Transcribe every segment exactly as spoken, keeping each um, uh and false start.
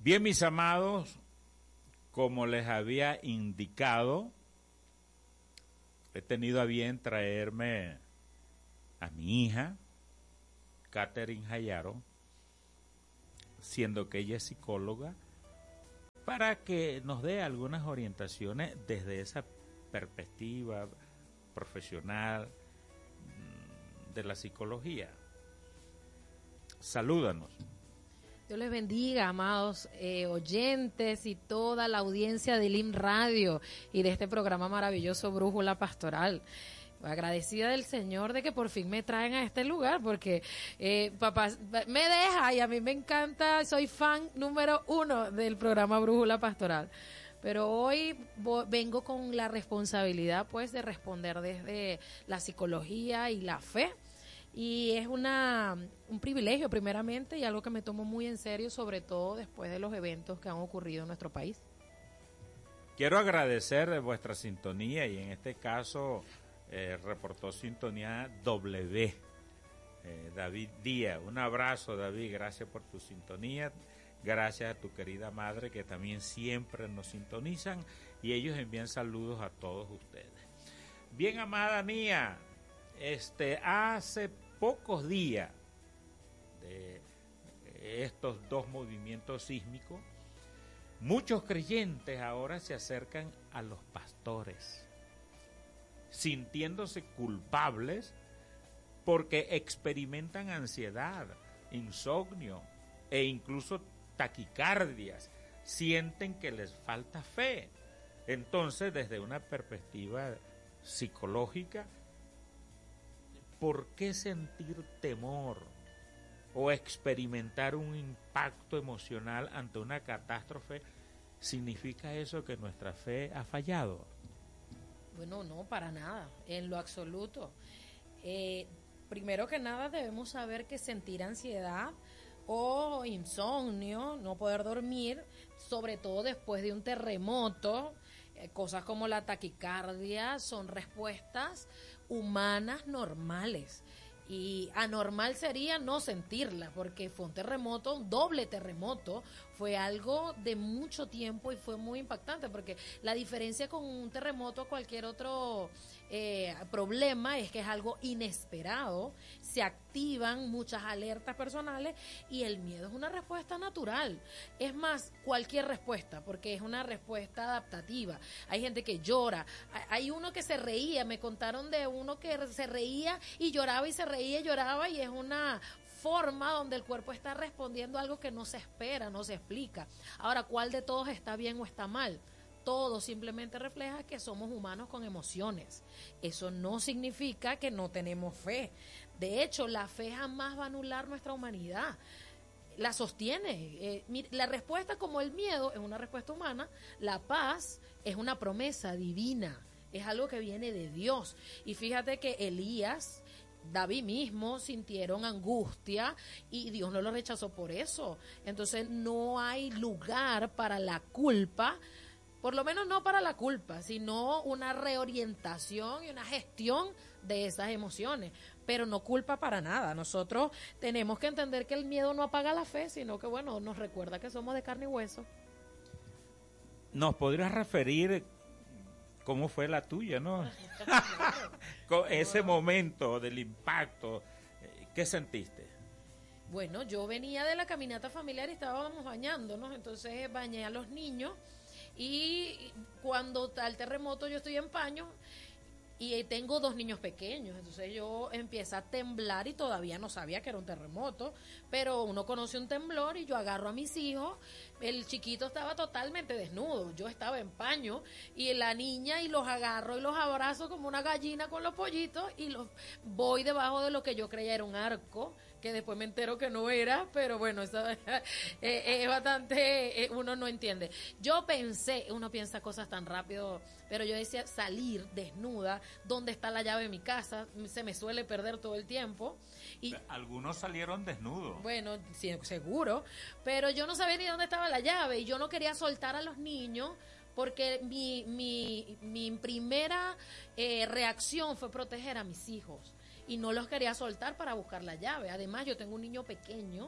Bien, mis amados, como les había indicado, he tenido a bien traerme a mi hija, Catherine Jayaro, siendo que ella es psicóloga, para que nos dé algunas orientaciones desde esa perspectiva profesional de la psicología. Salúdanos. Dios les bendiga, amados eh, oyentes y toda la audiencia de L I M Radio y de este programa maravilloso Brújula Pastoral. Agradecida del Señor de que por fin me traen a este lugar, porque eh, papá me deja y a mí me encanta, soy fan número uno del programa Brújula Pastoral. Pero hoy vengo con la responsabilidad pues de responder desde la psicología y la fe. Y es una un privilegio primeramente y algo que me tomo muy en serio, sobre todo después de los eventos que han ocurrido en nuestro país. Quiero agradecer vuestra sintonía y en este caso eh, reportó sintonía W, eh, David Díaz. Un abrazo, David, gracias por tu sintonía, gracias a tu querida madre que también siempre nos sintonizan y ellos envían saludos a todos ustedes. Bien, amada mía, este hace pocos días de estos dos movimientos sísmicos, muchos creyentes ahora se acercan a los pastores, sintiéndose culpables porque experimentan ansiedad, insomnio e incluso taquicardias, sienten que les falta fe. Entonces, desde una perspectiva psicológica, ¿por qué sentir temor o experimentar un impacto emocional ante una catástrofe? ¿Significa eso que nuestra fe ha fallado? Bueno, no, para nada, en lo absoluto. Eh, primero que nada debemos saber que sentir ansiedad o insomnio, no poder dormir, sobre todo después de un terremoto, eh, cosas como la taquicardia, son respuestas humanas normales. Y anormal sería no sentirla, porque fue un terremoto, un doble terremoto, fue algo de mucho tiempo y fue muy impactante, porque la diferencia con un terremoto a cualquier otro eh, problema es que es algo inesperado, se activan muchas alertas personales y el miedo es una respuesta natural. Es más, cualquier respuesta, porque es una respuesta adaptativa. Hay gente que llora, hay uno que se reía, me contaron de uno que se reía y lloraba y se reía y lloraba, y es una forma donde el cuerpo está respondiendo a algo que no se espera, no se explica. Ahora, ¿cuál de todos está bien o está mal? Todo simplemente refleja que somos humanos con emociones. Eso no significa que no tenemos fe. De hecho, la fe jamás va a anular nuestra humanidad. La sostiene. Eh, la respuesta, como el miedo, es una respuesta humana. La paz es una promesa divina. Es algo que viene de Dios. Y fíjate que Elías, David mismo sintieron angustia y Dios no lo rechazó por eso. Entonces no hay lugar para la culpa, por lo menos no para la culpa, sino una reorientación y una gestión de esas emociones, pero no culpa para nada. Nosotros tenemos que entender que el miedo no apaga la fe, sino que bueno, nos recuerda que somos de carne y hueso. ¿Nos podrías referir cómo fue la tuya, no? Con ese momento del impacto, ¿qué sentiste? Bueno, yo venía de la caminata familiar y estábamos bañándonos, entonces bañé a los niños y cuando está el terremoto yo estoy en paño y tengo dos niños pequeños, entonces yo empiezo a temblar y todavía no sabía que era un terremoto, pero uno conoce un temblor y yo agarro a mis hijos, el chiquito estaba totalmente desnudo, yo estaba en paño y la niña y los agarro y los abrazo como una gallina con los pollitos y los voy debajo de lo que yo creía era un arco, que después me entero que no era, pero bueno, eso es, es bastante, uno no entiende. Yo pensé, uno piensa cosas tan rápido, pero yo decía salir desnuda, ¿dónde está la llave de mi casa? Se me suele perder todo el tiempo. Y algunos salieron desnudos. Bueno, sí, seguro, pero yo no sabía ni dónde estaba la llave y yo no quería soltar a los niños porque mi, mi, mi primera eh, reacción fue proteger a mis hijos. Y no los quería soltar para buscar la llave. Además, yo tengo un niño pequeño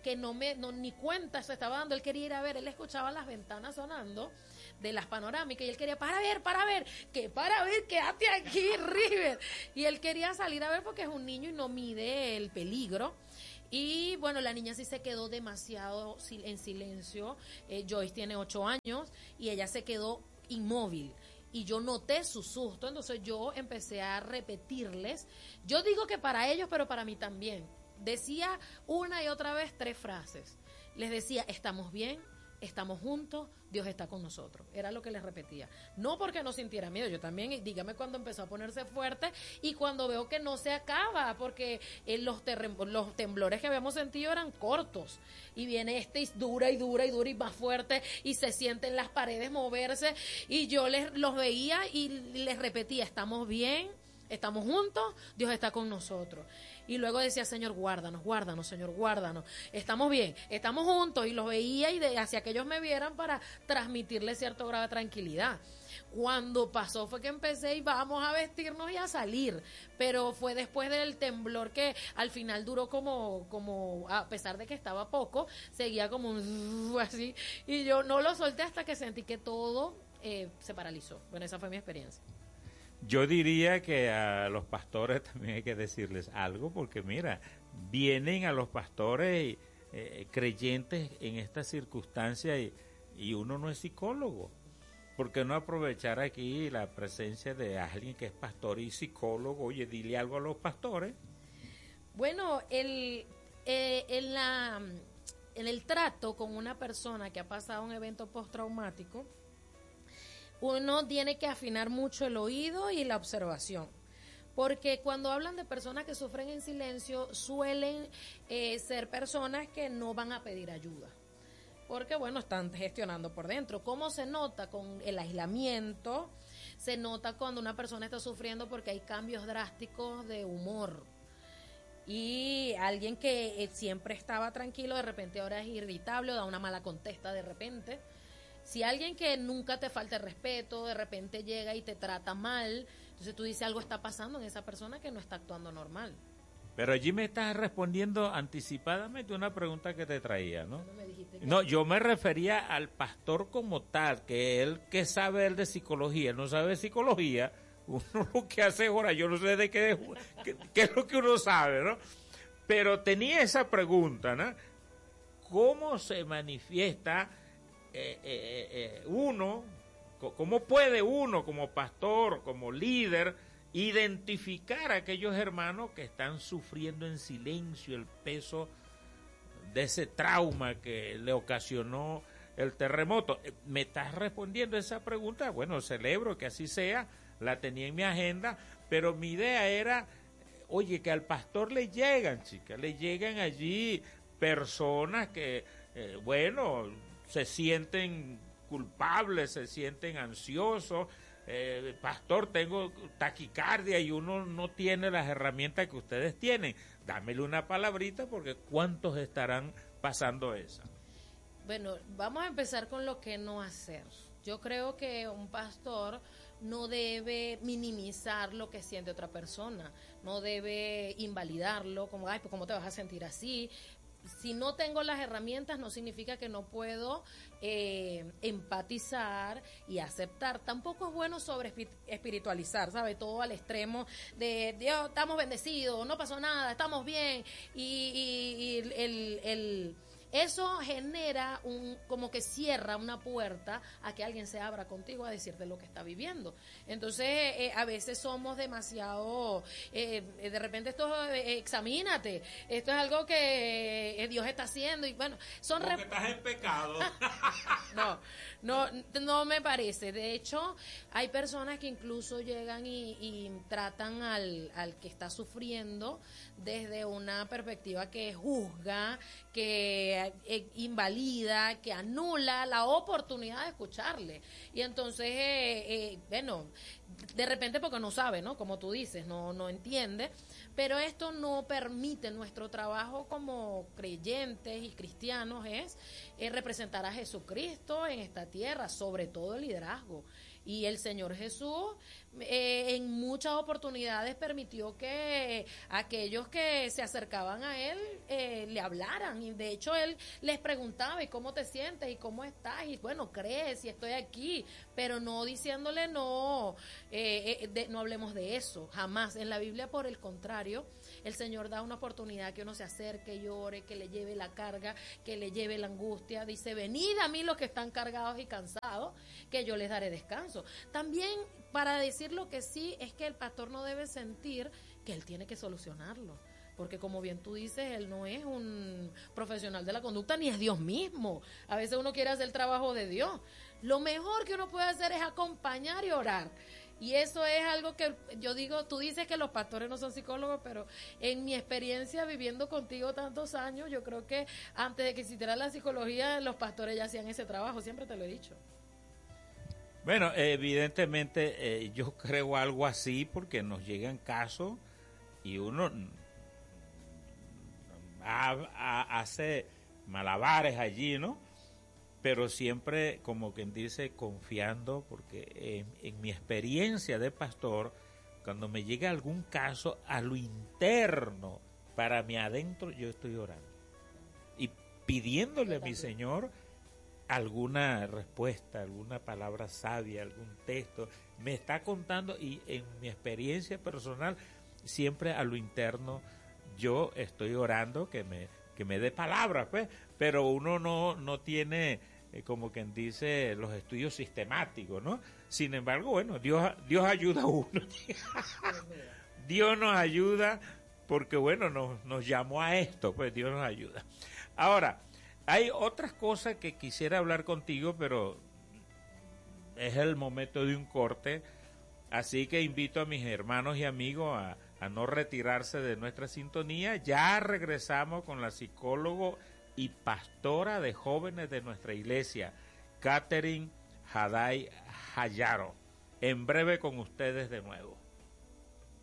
que no me, no, ni cuenta se estaba dando, él quería ir a ver, él escuchaba las ventanas sonando de las panorámicas y él quería, para ver, para ver, que para ver, quédate aquí, River. Y él quería salir a ver porque es un niño y no mide el peligro. Y bueno, la niña sí se quedó demasiado en silencio. eh, Joyce tiene ocho años y ella se quedó inmóvil. Y yo noté su susto, entonces yo empecé a repetirles. Yo digo que para ellos, pero para mí también. Decía una y otra vez tres frases. Les decía, estamos bien, estamos juntos, Dios está con nosotros. Era lo que les repetía. No porque no sintiera miedo, yo también, dígame cuando empezó a ponerse fuerte y cuando veo que no se acaba, porque eh, los, terrem- los temblores que habíamos sentido eran cortos. Y viene este y dura y dura y dura y más fuerte y se sienten las paredes moverse y yo les los veía y les repetía, estamos bien, estamos juntos, Dios está con nosotros. Y luego decía, Señor, guárdanos, guárdanos, Señor, guárdanos. Estamos bien, estamos juntos. Y los veía y de, hacia que ellos me vieran para transmitirles cierto grado de tranquilidad. Cuando pasó fue que empecé y vamos a vestirnos y a salir. Pero fue después del temblor que al final duró como, como a pesar de que estaba poco, seguía como un así. Y yo no lo solté hasta que sentí que todo eh, se paralizó. Bueno, esa fue mi experiencia. Yo diría que a los pastores también hay que decirles algo, porque mira, vienen a los pastores eh, creyentes en esta circunstancia y, y uno no es psicólogo. ¿Por qué no aprovechar aquí la presencia de alguien que es pastor y psicólogo? Oye, dile algo a los pastores. Bueno, el, eh, en, la, en el trato con una persona que ha pasado un evento postraumático, uno tiene que afinar mucho el oído y la observación, porque cuando hablan de personas que sufren en silencio suelen eh, ser personas que no van a pedir ayuda, porque bueno, están gestionando por dentro. ¿Cómo se nota? Con el aislamiento, se nota cuando una persona está sufriendo porque hay cambios drásticos de humor. Y alguien que eh, siempre estaba tranquilo, de repente ahora es irritable o da una mala contesta de repente. Si alguien que nunca te falta el respeto, de repente llega y te trata mal, entonces tú dices, algo está pasando en esa persona que no está actuando normal. Pero allí me estás respondiendo anticipadamente una pregunta que te traía, ¿no? No, me dijiste que No, yo me refería al pastor como tal, que él que sabe él de psicología, él no sabe de psicología, uno lo que hace ahora, yo no sé de qué, qué, qué es lo que uno sabe, ¿no? Pero tenía esa pregunta, ¿no? ¿Cómo se manifiesta eh, eh, eh, uno, cómo puede uno como pastor, como líder, identificar a aquellos hermanos que están sufriendo en silencio el peso de ese trauma que le ocasionó el terremoto? ¿Me estás respondiendo esa pregunta? Bueno, celebro que así sea, la tenía en mi agenda, pero mi idea era, oye, que al pastor le llegan, chicas, le llegan allí personas que, eh, bueno, se sienten culpables, se sienten ansiosos. Eh, pastor, tengo taquicardia y uno no tiene las herramientas que ustedes tienen. Dámele una palabrita porque ¿cuántos estarán pasando esa? Bueno, vamos a empezar con lo que no hacer. Yo creo que un pastor no debe minimizar lo que siente otra persona, no debe invalidarlo, como, ay, pues ¿cómo te vas a sentir así? Si no tengo las herramientas no significa que no puedo eh, empatizar y aceptar. Tampoco es bueno sobre espiritualizar, ¿sabe? Todo al extremo de Dios, estamos bendecidos, no pasó nada, estamos bien. Y, y, y el, el, el eso genera un, como que cierra una puerta a que alguien se abra contigo a decirte lo que está viviendo. Entonces, eh, a veces somos demasiado, eh, de repente esto, eh, examínate, esto es algo que eh, Dios está haciendo y bueno, son... Porque rep- estás en pecado. no, no, no me parece. De hecho, hay personas que incluso llegan y, y tratan al, al que está sufriendo desde una perspectiva que juzga, que eh, invalida, que anula la oportunidad de escucharle. Y entonces, eh, eh, bueno, de repente porque no sabe, ¿no? Como tú dices, no, no entiende, pero esto no permite nuestro trabajo como creyentes y cristianos es, es representar a Jesucristo en esta tierra, sobre todo el liderazgo. Y el Señor Jesús eh, en muchas oportunidades permitió que aquellos que se acercaban a Él eh, le hablaran. Y de hecho Él les preguntaba, ¿y cómo te sientes? ¿Y cómo estás? Y bueno, crees y estoy aquí. Pero no diciéndole no, eh, eh, de, no hablemos de eso, jamás. En la Biblia, por el contrario, el Señor da una oportunidad que uno se acerque, llore, que le lleve la carga, que le lleve la angustia. Dice, venid a mí los que están cargados y cansados, que yo les daré descanso. También, para decir lo que sí, es que el pastor no debe sentir que él tiene que solucionarlo. Porque como bien tú dices, él no es un profesional de la conducta, ni es Dios mismo. A veces uno quiere hacer el trabajo de Dios. Lo mejor que uno puede hacer es acompañar y orar. Y eso es algo que yo digo, tú dices que los pastores no son psicólogos, pero en mi experiencia viviendo contigo tantos años, yo creo que antes de que existiera la psicología, los pastores ya hacían ese trabajo, siempre te lo he dicho. Bueno, evidentemente eh, yo creo algo así porque nos llegan casos y uno ha, ha, hace malabares allí, ¿no? Pero siempre, como quien dice, confiando, porque en, en mi experiencia de pastor, cuando me llega algún caso a lo interno, para mi adentro, yo estoy orando y pidiéndole a mi Señor alguna respuesta, alguna palabra sabia, algún texto. Me está contando y en mi experiencia personal, siempre a lo interno, yo estoy orando que me, que me dé palabras, pues, pero uno no, no tiene... como quien dice, los estudios sistemáticos, ¿no? Sin embargo, bueno, Dios, Dios ayuda a uno. Dios nos ayuda porque, bueno, nos, nos llamó a esto, pues Dios nos ayuda. Ahora, hay otras cosas que quisiera hablar contigo, pero es el momento de un corte, así que invito a mis hermanos y amigos a, a no retirarse de nuestra sintonía. Ya regresamos con la psicóloga y pastora de jóvenes de nuestra iglesia, Catherine Haday Hayaro. En breve con ustedes de nuevo.